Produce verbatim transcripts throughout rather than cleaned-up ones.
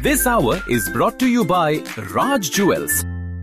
This hour is brought to you by Raj Jewels.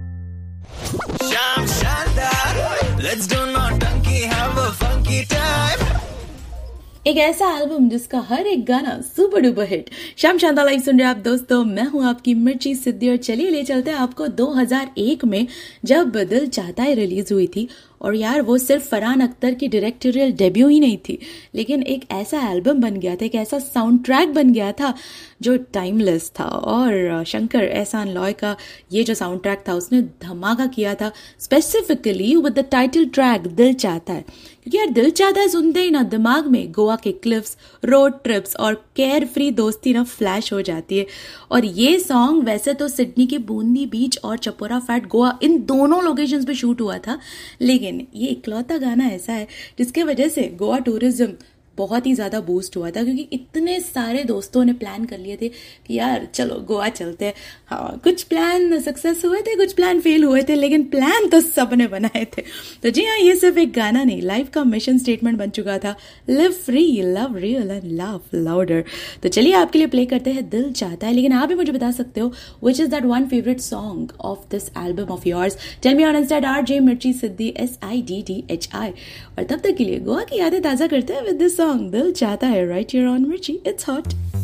Sham Shandar, let's do naughty, have a funky time. एक ऐसा album जिसका हर एक गाना super duper hit. शाम Shanta live सुन रहे आप दोस्तों, मैं हूं आपकी मिर्ची सिद्धि और चलिए ले चलते हैं आपको दो हज़ार एक में, जब दिल चाहता है रिलीज हुई थी। और यार वो सिर्फ फरहान अख्तर की डायरेक्टोरियल डेब्यू ही नहीं थी, लेकिन एक ऐसा एल्बम बन गया था, एक ऐसा साउंड ट्रैक बन गया था जो टाइमलेस था। और शंकर एहसान लॉय का ये जो साउंड ट्रैक था उसने धमाका किया था, specifically with the title track दिल चाहता है। क्योंकि यार दिल चाहता है सुनते ही ना दिमाग में गोवा के क्लिफ्स, रोड ट्रिप्स और केयर फ्री दोस्ती ना फ्लैश हो जाती है। और ये सॉन्ग वैसे तो सिडनी के बूंदी बीच और चपोरा फैट गोवा इन दोनों लोकेशंस पे शूट हुआ था, लेकिन ये इकलौता गाना ऐसा है जिसके वजह से गोवा टूरिज्म बहुत ही ज़्यादा बूस्ट हुआ था। क्योंकि इतने सारे दोस्तों ने प्लान कर लिए थे कि यार चलो गोवा चलते हैं। हाँ, कुछ प्लान सक्सेस हुए थे, कुछ प्लान फेल हुए थे, लेकिन प्लान तो सबने बनाए थे। तो जी हाँ, ये सिर्फ एक गाना नहीं, लाइफ का मिशन स्टेटमेंट बन चुका था। Live free, love real and love louder. तो चलिए आपके लिए प्ले करते हैं दिल चाहता है। लेकिन आप भी मुझे बता सकते हो which is that one favourite song of this album of yours. Tell me on Insta R J मिर्ची सिद्धि S I D D H I. और तब तक के लिए गोवा की यादें ताजा करते हैं विद दिस सॉन्ग दिल चाहता है, राइट हियर ऑन मिर्ची। It's hot.